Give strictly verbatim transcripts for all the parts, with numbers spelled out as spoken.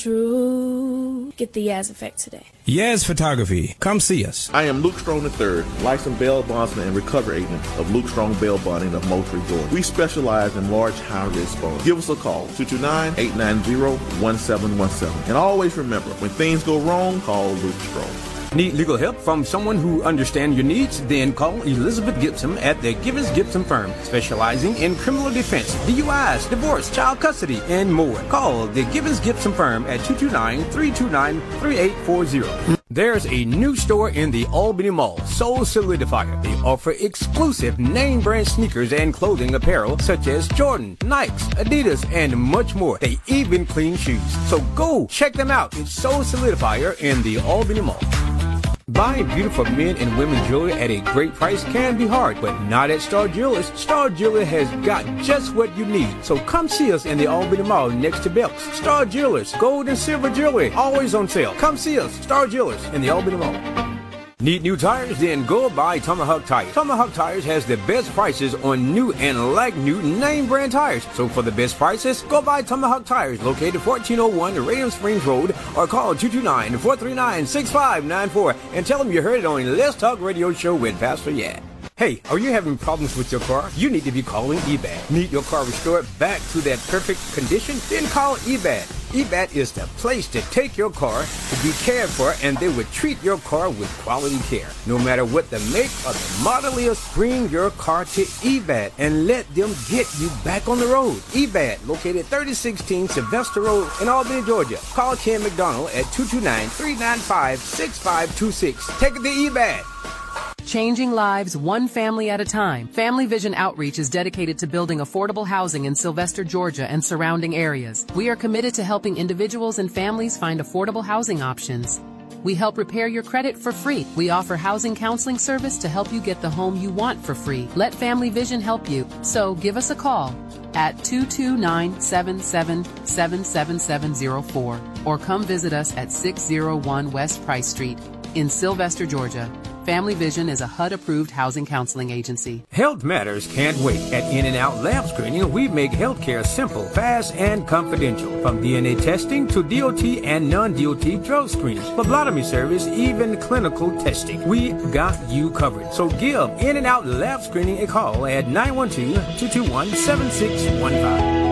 True. Get the Yaz effect today. Yaz Photography. Come see us. I am Luke Strong the third, licensed bail bondsman and recovery agent of Luke Strong Bail Bonding of Moultrie, Georgia. We specialize in large high-risk bonds. Give us a call, two two nine, eight nine zero, one seven one seven. And always remember, when things go wrong, call Luke Strong. Need legal help from someone who understands your needs? Then call Elizabeth Gibson at the Givens Gibson firm, specializing in criminal defense, D U Is, divorce, child custody, and more. Call the Givens Gibson firm at two two nine, three two nine, three eight four zero. There's a new store in the Albany Mall, Soul Solidifier. They offer exclusive name brand sneakers and clothing apparel such as Jordan, Nikes, Adidas, and much more. They even clean shoes. So go check them out. It's Soul Solidifier in the Albany Mall. Buying beautiful men and women jewelry at a great price can be hard, but not at Star Jewelers. Star Jewelers has got just what you need. So come see us in the Albany Mall next to Belk's. Star Jewelers, gold and silver jewelry, always on sale. Come see us, Star Jewelers in the Albany Mall. Need new tires? Then go buy Tomahawk Tires. Tomahawk Tires has the best prices on new and like new name brand tires. So for the best prices, go buy Tomahawk Tires, located fourteen oh one Radium Springs Road, or call two two nine, four three nine, six five nine four and tell them you heard it on Let's Talk Radio Show with Pastor Yad. Hey, are you having problems with your car? You need to be calling E B A D. Need your car restored back to that perfect condition? Then call E B A D. E B A D is the place to take your car to be cared for, and they will treat your car with quality care. No matter what the make or the model is, bring your car to E B A D and let them get you back on the road. E B A D, located thirty sixteen Sylvester Road in Albany, Georgia. Call Ken McDonald at two two nine, three nine five, six five two six. Take it to E B A D. Changing lives one family at a time. Family Vision Outreach is dedicated to building affordable housing in Sylvester, Georgia and surrounding areas. We are committed to helping individuals and families find affordable housing options. We help repair your credit for free. We offer housing counseling service to help you get the home you want for free. Let Family Vision help you. So give us a call at two two nine, seven seven, seven seven seven zero four or come visit us at six oh one West Price Street in Sylvester, Georgia. Family Vision is a H U D-approved housing counseling agency. Health Matters can't wait. At In-N-Out Lab Screening, we make healthcare simple, fast, and confidential. From D N A testing to D O T and non-D O T drug screenings, phlebotomy service, even clinical testing. We got you covered. So give In-N-Out Lab Screening a call at nine one two, two two one, seven six one five.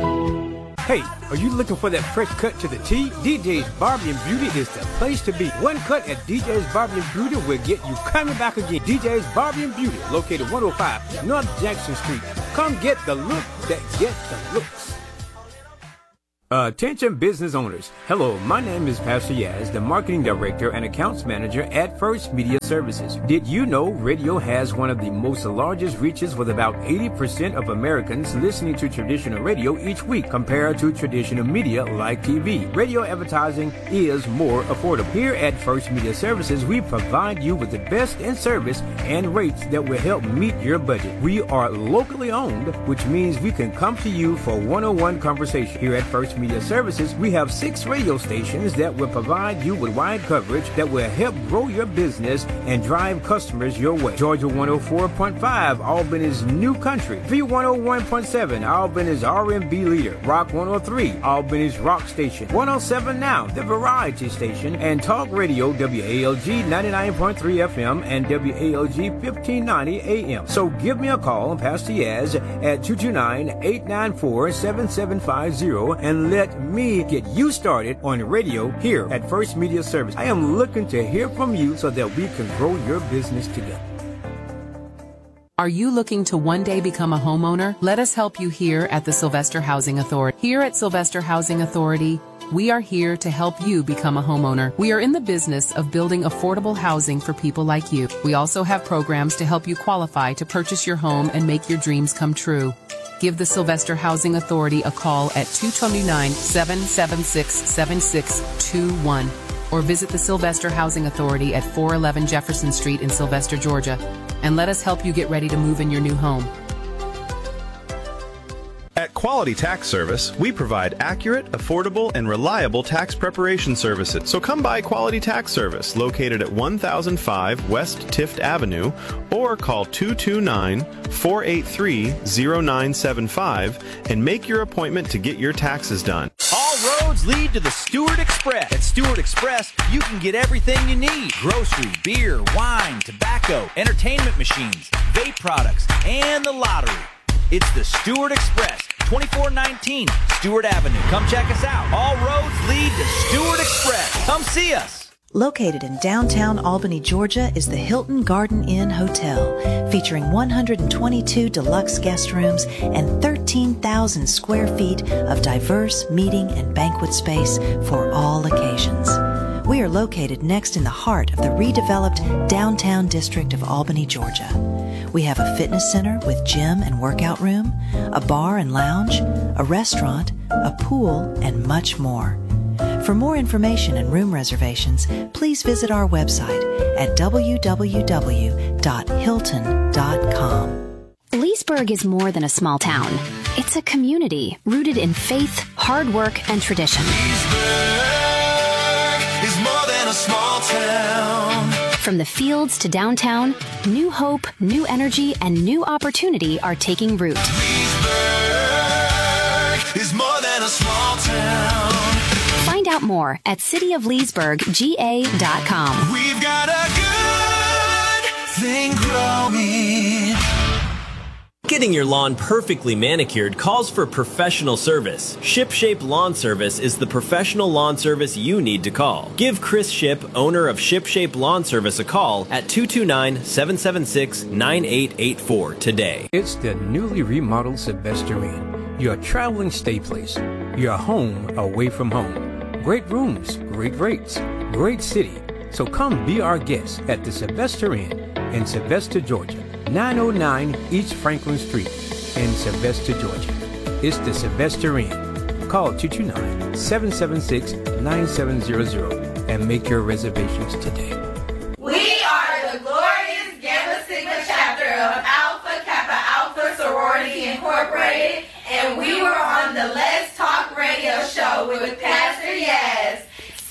Hey, are you looking for that fresh cut to the T? D J's Barbie and Beauty is the place to be. One cut at D J's Barbie and Beauty will get you coming back again. D J's Barbie and Beauty, located one oh five North Jackson Street. Come get the look that gets the looks. Attention business owners. Hello, my name is Pastor Yaz, the Marketing Director and Accounts Manager at First Media Services. Did you know radio has one of the most largest reaches with about eighty percent of Americans listening to traditional radio each week compared to traditional media like T V? Radio advertising is more affordable. Here at First Media Services, we provide you with the best in service and rates that will help meet your budget. We are locally owned, which means we can come to you for one-on-one conversation. Here at First Media Services, we have six radio stations that will provide you with wide coverage that will help grow your business and drive customers your way. Georgia one oh four point five, Albany's new country. V one oh one point seven, Albany's R and B leader. Rock one oh three, Albany's rock station. one oh seven Now, the variety station. And Talk Radio, W A L G ninety-nine point three F M and W A L G fifteen ninety A M. So give me a call, Pastor Yaz, at two two nine, eight nine four, seven seven five zero and let me get you started on radio here at First Media Service. I am looking to hear from you so that we can grow your business together. Are you looking to one day become a homeowner? Let us help you here at the Sylvester Housing Authority. Here at Sylvester Housing Authority, we are here to help you become a homeowner. We are in the business of building affordable housing for people like you. We also have programs to help you qualify to purchase your home and make your dreams come true. Give the Sylvester Housing Authority a call at two two nine, seven seven six, seven six two one or visit the Sylvester Housing Authority at four eleven Jefferson Street in Sylvester, Georgia, and let us help you get ready to move in your new home. At Quality Tax Service, we provide accurate, affordable, and reliable tax preparation services. So come by Quality Tax Service, located at one thousand five West Tift Avenue, or call two two nine, four eight three, zero nine seven five and make your appointment to get your taxes done. All roads roads lead to the Stewart Express. At Stewart Express, you can get everything you need. Grocery, beer, wine, tobacco, entertainment machines, vape products, and the lottery. It's the Stewart Express, twenty-four nineteen Stewart Avenue. Come check us out. All roads lead to Stewart Express. Come see us. Located in downtown Albany, Georgia, is the Hilton Garden Inn Hotel, featuring one hundred twenty-two deluxe guest rooms and thirteen thousand square feet of diverse meeting and banquet space for all occasions. We are located next in the heart of the redeveloped downtown district of Albany, Georgia. We have a fitness center with gym and workout room, a bar and lounge, a restaurant, a pool, and much more. For more information and room reservations, please visit our website at w w w dot hilton dot com. Leesburg is more than a small town. It's a community rooted in faith, hard work, and tradition. Leesburg is more than a small town. From the fields to downtown, new hope, new energy, and new opportunity are taking root. Leesburg is more than a small town. Find out more at city of leesburg g a dot com. We've got a good thing growing. Getting your lawn perfectly manicured calls for professional service. ShipShape Lawn Service is the professional lawn service you need to call. Give Chris Ship, owner of ShipShape Lawn Service, a call at two two nine, seven seven six, nine eight eight four today. It's the newly remodeled Sylvester Inn, your traveling stay place, your home away from home. Great rooms, great rates, great city. So come be our guest at the Sylvester Inn in Sylvester, Georgia, nine oh nine East Franklin Street in Sylvester, Georgia. It's the Sylvester Inn. Call two two nine, seven seven six, nine seven zero zero and make your reservations today. We are the glorious Gamma Sigma chapter of Alpha Kappa Alpha Sorority Incorporated, and we were on the Let's Talk Radio Show with Pastor Yaz.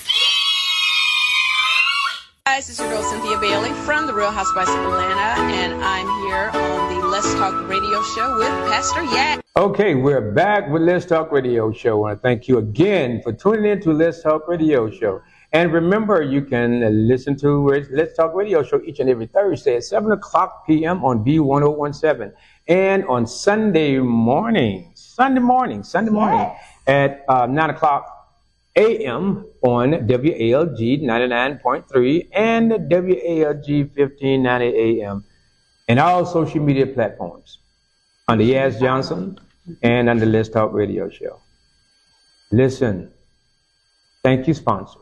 Guys, this is your girl Cynthia Bailey from the Real Housewives of Atlanta, and I'm here on the Let's Talk Radio Show with Pastor Yaz. Okay, we're back with Let's Talk Radio Show. I want to thank you again for tuning in to Let's Talk Radio Show. And remember, you can listen to Let's Talk Radio Show each and every Thursday at seven o'clock p.m. on B one oh one seven. And on Sunday morning, Sunday morning, Sunday morning yes. at uh, nine o'clock a.m. on W A L G ninety-nine point three and W A L G fifteen ninety A M. And all social media platforms under Yaz Johnson and under Let's Talk Radio Show. Listen, thank you, sponsors.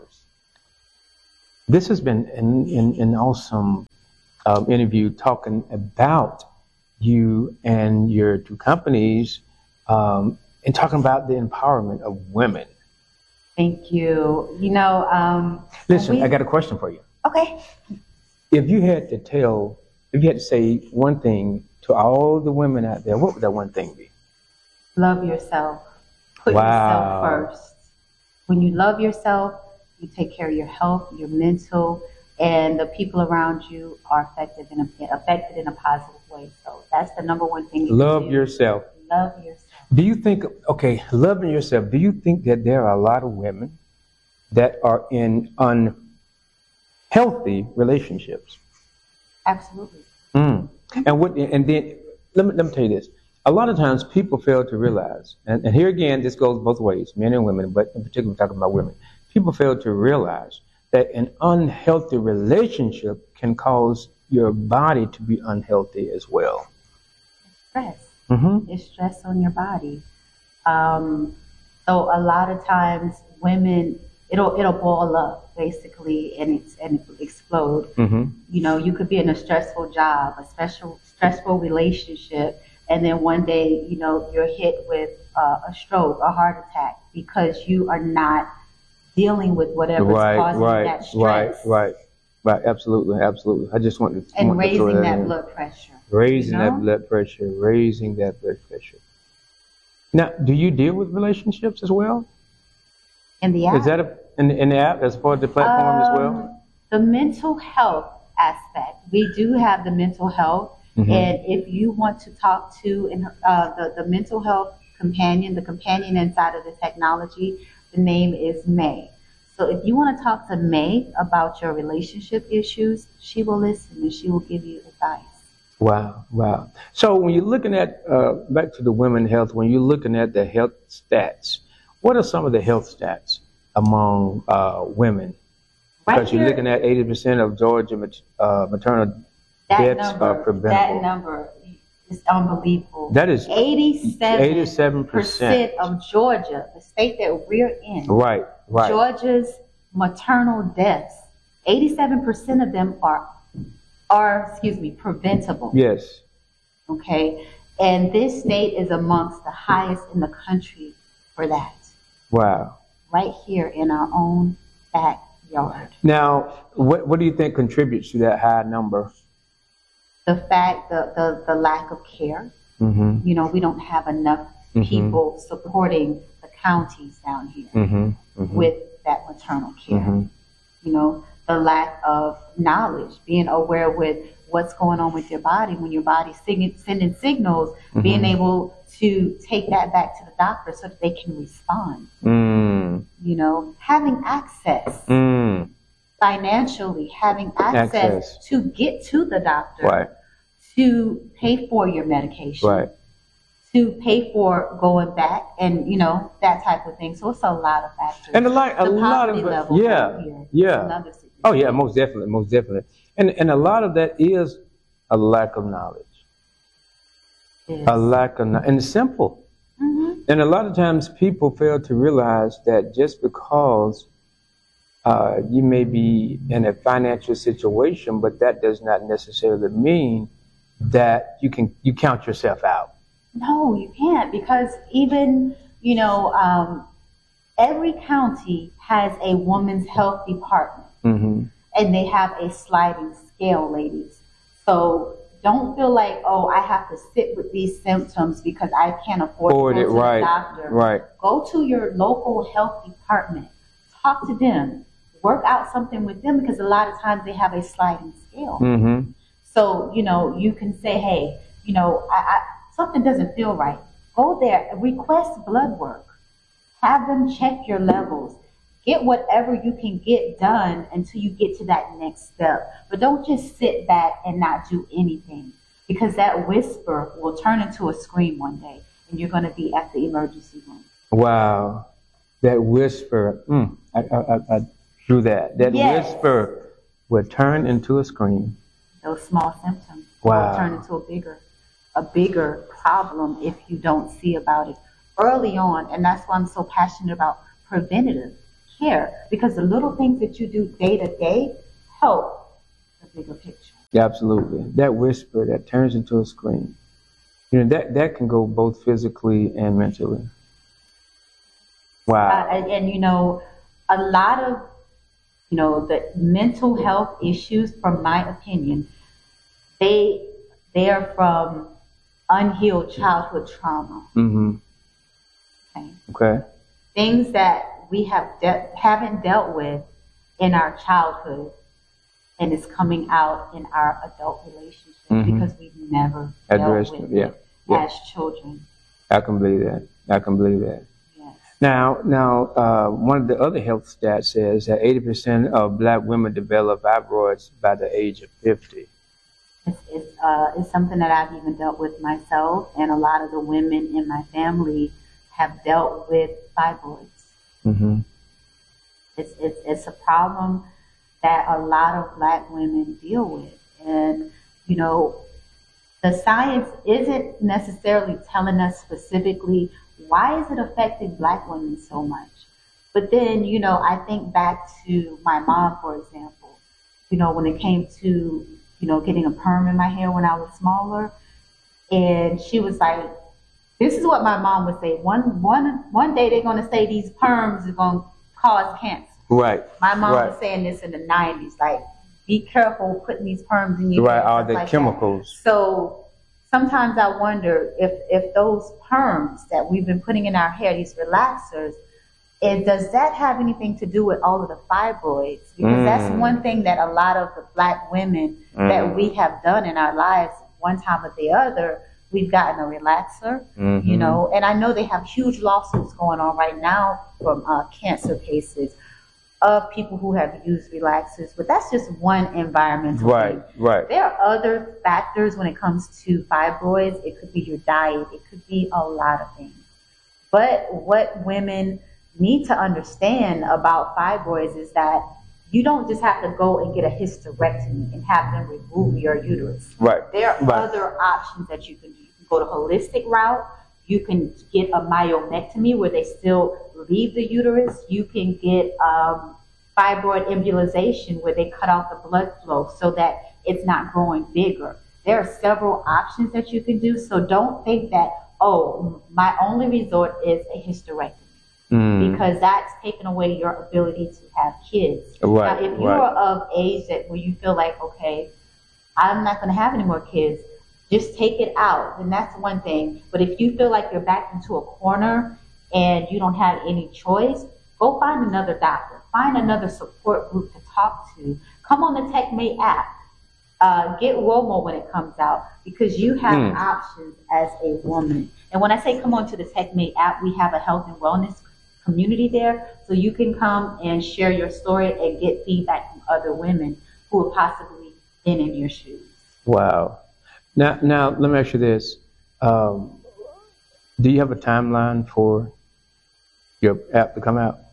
This has been an, an, an awesome um, interview talking about you and your two companies um, and talking about the empowerment of women. Thank you. You know, um, listen, we... I got a question for you. Okay. If you had to tell, if you had to say one thing to all the women out there, what would that one thing be? Love yourself. Put wow. yourself first. When you love yourself, you take care of your health, your mental, and the people around you are affected in a, affected in a positive way. So that's the number one thing. You love do. yourself. Love yourself. Do you think, okay, loving yourself, do you think that there are a lot of women that are in unhealthy relationships? Absolutely. Mm. And what? And then, let me, let me tell you this. A lot of times people fail to realize, and, and here again, this goes both ways, men and women, but in particular we're talking about women. People fail to realize that an unhealthy relationship can cause your body to be unhealthy as well. Stress. Mm-hmm. It's stress on your body. Um, so a lot of times women, it'll it'll ball up basically and it's and explode. Mm-hmm. You know, you could be in a stressful job, a special stressful relationship, and then one day, you know, you're hit with uh, a stroke, a heart attack, because you are not dealing with whatever's right, causing right, that stress. Right, right, right. Absolutely, absolutely. I just wanted to and want raising to throw that, that in. blood pressure. Raising you know? that blood pressure, raising that blood pressure. Now, do you deal with relationships as well? In the app? Is that a, in, in the app as part of the platform um, as well? The mental health aspect. We do have the mental health. Mm-hmm. And if you want to talk to uh, the, the mental health companion, the companion inside of the technology, The name is May. So if you want to talk to May about your relationship issues, she will listen and she will give you advice. Wow, wow. So when you're looking at, uh, back to the women health, when you're looking at the health stats, what are some of the health stats among uh, women? Right Because you're here, looking at eighty percent of Georgia mat- uh, maternal that deaths number, are preventable. That number is unbelievable. That is eighty-seven percent of Georgia, the state that we're in. Right, right. Georgia's maternal deaths, eighty-seven percent of them are, are, excuse me, preventable. Yes. Okay. And this state is amongst the highest in the country for that. Wow. Right here in our own backyard. Now, what what do you think contributes to that high number? The fact, the, the, the lack of care. Mm-hmm. You know, we don't have enough Mm-hmm. people supporting the counties down here Mm-hmm. Mm-hmm. with that maternal care. Mm-hmm. You know, the lack of knowledge, being aware with what's going on with your body when your body's sing- sending signals, Mm-hmm. being able to take that back to the doctor so that they can respond. Mm. You know, having access Mm. financially, having access, Access. to get to the doctor, Right. to pay for your medication, Right. to pay for going back, and you know that type of thing. So it's a lot of factors. And a lot, a The lot of poverty it, level yeah, over here is yeah. another situation. Oh yeah, most definitely, most definitely. And and a lot of that is a lack of knowledge, Yes. a lack of, kno- and it's simple. Mhm. And a lot of times people fail to realize that just because uh, you may be in a financial situation, but that does not necessarily mean that you can you count yourself out. No, you can't, because even, you know, um, every county has a women's health department, Mm-hmm. and they have a sliding scale, ladies. So don't feel like, oh, I have to sit with these symptoms because I can't afford Afford to it, go to right, the doctor. right. Go to your local health department, talk to them, work out something with them, because a lot of times they have a sliding scale. Mm-hmm. So, you know, you can say, hey, you know, I, I, something doesn't feel right. Go there, request blood work. Have them check your levels. Get whatever you can get done until you get to that next step. But don't just sit back and not do anything, because that whisper will turn into a scream one day, and you're going to be at the emergency room. Wow, that whisper. Mm, I, I, I, I drew that. That Yes. whisper will turn into a scream. Those small symptoms Wow. will turn into a bigger, a bigger problem if you don't see about it early on. And that's why I'm so passionate about preventative care, because the little things that you do day to day help the bigger picture. Absolutely. That whisper that turns into a scream. You know, that, that can go both physically and mentally. Wow. Uh, and, and, you know, a lot of, you know, the mental health issues, from my opinion, they, they are from unhealed childhood trauma. Mm-hmm. Okay. Okay. Things that we have de- haven't dealt with in our childhood, and it's coming out in our adult relationship Mhm. because we've never Addressed dealt with it, yeah, it yeah. as children. I can believe that. I can believe that. Yes. Now, now, uh, one of the other health stats says that eighty percent of black women develop fibroids by the age of fifty. It's, it's, uh, it's something that I've even dealt with myself, and a lot of the women in my family have dealt with fibroids. Mm-hmm. It's, it's, it's a problem that a lot of black women deal with. And, you know, the science isn't necessarily telling us specifically why is it affecting black women so much. But then, you know, I think back to my mom, for example, you know, when it came to, you know, getting a perm in my hair when I was smaller. And she was like, this is what my mom would say. One, one, one day they're going to say these perms are going to cause cancer. Right. My mom right. was saying this in the nineties, like, be careful putting these perms in your Right, hair. all stuff the like chemicals. that. So sometimes I wonder if, if those perms that we've been putting in our hair, these relaxers, and does that have anything to do with all of the fibroids? Because Mm. that's one thing that a lot of the black women Mm. that we have done in our lives, one time or the other, We've gotten a relaxer, Mm-hmm. you know, and I know they have huge lawsuits going on right now from uh, cancer cases of people who have used relaxers, but that's just one environmental Right, thing. right. There are other factors when it comes to fibroids. It could be your diet. It could be a lot of things. But what women need to understand about fibroids is that you don't just have to go and get a hysterectomy and have them remove your uterus. Right. There are right. other options that you can do. You can go the holistic route. You can get a myomectomy where they still leave the uterus. You can get um, fibroid embolization where they cut off the blood flow so that it's not growing bigger. There are several options that you can do. So don't think that, oh, my only resort is a hysterectomy. Mm. Because that's taken away your ability to have kids. Right, now, if you're right. of age that where you feel like, okay, I'm not going to have any more kids, just take it out, then that's one thing. But if you feel like you're backed into a corner and you don't have any choice, go find another doctor. Find another support group to talk to. Come on the TechMate app. Uh, get WOMO when it comes out because you have Mm. options as a woman. And when I say come on to the TechMate app, we have a health and wellness community there, so you can come and share your story and get feedback from other women who have possibly been in your shoes. Wow. Now, now let me ask you this: um, do you have a timeline for your app to come out?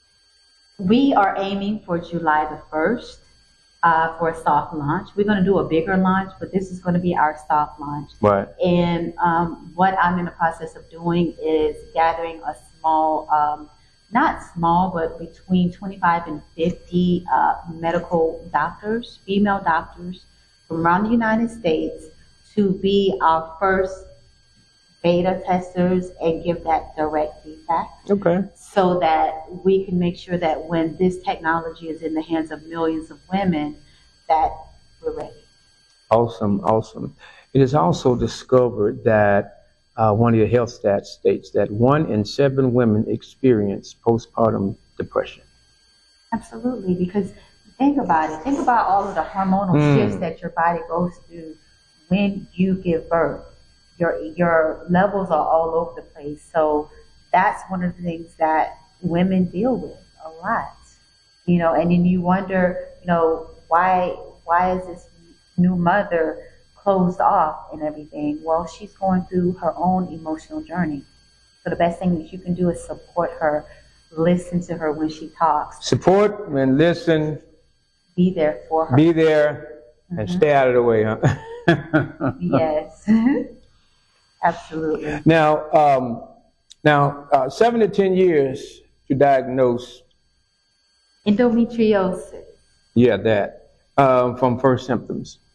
We are aiming for July the first uh, for a soft launch. We're going to do a bigger launch, but this is going to be our soft launch. Right. And um, what I'm in the process of doing is gathering a small, um, not small, but between twenty-five and fifty uh, medical doctors, female doctors from around the United States to be our first beta testers and give that direct feedback. Okay. So that we can make sure that when this technology is in the hands of millions of women, that we're ready. Awesome, awesome. It is also discovered that uh, one of your health stats states that one in seven women experience postpartum depression. Absolutely, because think about it. Think about all of the hormonal Mm. shifts that your body goes through when you give birth. Your your levels are all over the place. So that's one of the things that women deal with a lot. You know, and then you wonder, you know, why why is this new mother closed off and everything? Well, she's going through her own emotional journey. So the best thing that you can do is support her, listen to her when she talks, Support and listen, be there for her. be there, and Mhm. stay out of the way, huh? Yes, absolutely. Now, um, now, uh, seven to ten years to diagnose, Endometriosis. yeah, that um, from first symptoms.